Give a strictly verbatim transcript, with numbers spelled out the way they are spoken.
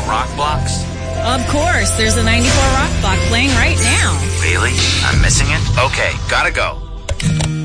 rock blocks? Of course, there's a ninety-four rock block playing right now. Really? I'm missing it? Okay, gotta go.